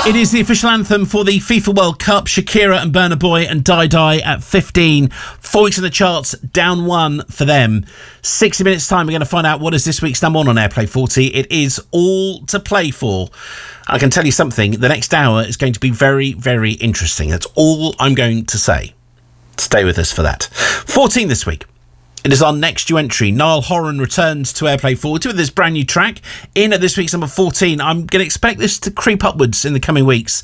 It is the official anthem for the FIFA World Cup. Shakira and Burna Boy and Die Die at 15. 4 weeks in the charts, down 1 for them. 60 minutes time, we're going to find out what is this week's number 1 on Airplay 40. It is All to Play For. I can tell you something, the next hour is going to be very, very interesting. That's all I'm going to say. Stay with us for that. 14 this week. It is our next new entry. Niall Horan returns to Airplay 40 with this brand new track. In at this week's number 14, I'm going to expect this to creep upwards in the coming weeks.